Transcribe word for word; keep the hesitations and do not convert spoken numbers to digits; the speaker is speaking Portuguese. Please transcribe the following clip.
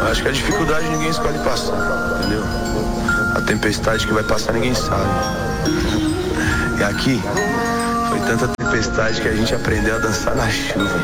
Eu acho que a dificuldade ninguém escolhe passar, entendeu? A tempestade que vai passar ninguém sabe. E aqui foi tanta tempestade que a gente aprendeu a dançar na chuva.